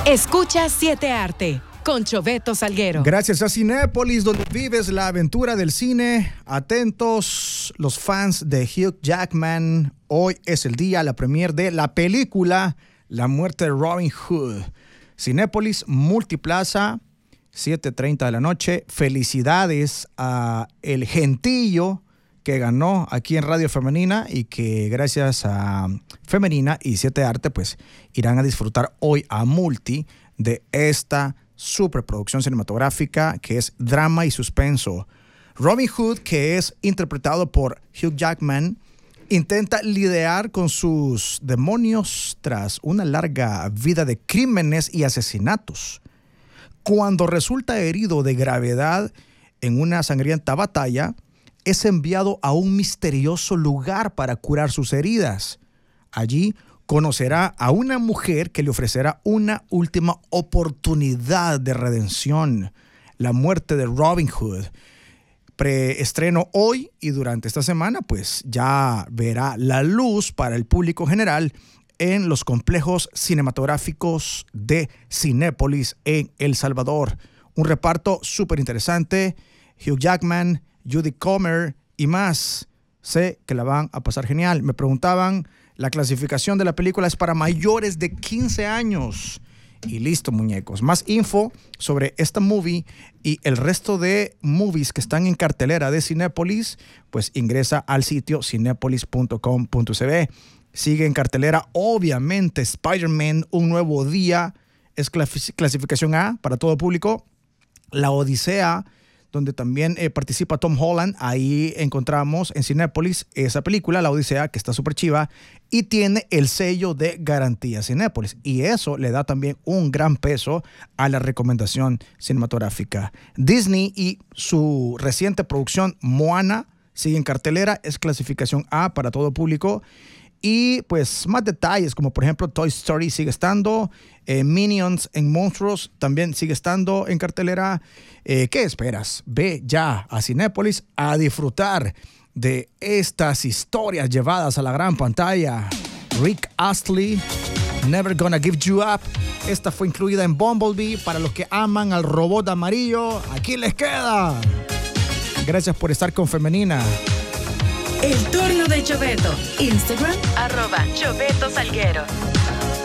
Escucha 7 Arte con Choveto Salguero. Gracias a Cinépolis, donde vives la aventura del cine. Atentos los fans de Hugh Jackman. Hoy es el día, la premier de la película La muerte de Robin Hood. Cinépolis Multiplaza, 7:30 de la noche. Felicidades a El Gentillo, que ganó aquí en Radio Femenina y que gracias a Femenina y 7 Arte pues irán a disfrutar hoy a Multi de esta superproducción cinematográfica que es drama y suspenso. Robin Hood, que es interpretado por Hugh Jackman, intenta lidiar con sus demonios tras una larga vida de crímenes y asesinatos. Cuando resulta herido de gravedad en una sangrienta batalla, es enviado a un misterioso lugar para curar sus heridas. Allí conocerá a una mujer que le ofrecerá una última oportunidad de redención. La muerte de Robin Hood. Preestreno hoy y durante esta semana pues ya verá la luz para el público general en los complejos cinematográficos de Cinépolis en El Salvador. Un reparto súper interesante. Hugh Jackman, Judy Comer y más. Sé que la van a pasar genial. Me preguntaban, la clasificación de la película es para mayores de 15 años. Y listo, muñecos. Más info sobre esta movie y el resto de movies que están en cartelera de Cinépolis, pues ingresa al sitio cinepolis.com.cb. Sigue en cartelera, obviamente, Spider-Man, Un Nuevo Día. Es clasificación A para todo público. La Odisea, donde también participa Tom Holland. Ahí encontramos en Cinépolis esa película, La Odisea, que está súper chiva y tiene el sello de garantía Cinépolis. Y eso le da también un gran peso a la recomendación cinematográfica. Disney y su reciente producción Moana sigue en cartelera, es clasificación A para todo público. Y pues más detalles, como por ejemplo Toy Story sigue estando, Minions en Monstruos también sigue estando en cartelera. ¿Qué esperas? Ve ya a Cinépolis a disfrutar de estas historias llevadas a la gran pantalla. Rick Astley, Never Gonna Give You Up. Esta fue incluida en Bumblebee. Para los que aman al robot amarillo, aquí les queda. Gracias por estar con Femenina. El turno de Choveto. Instagram, @Choveto Salguero.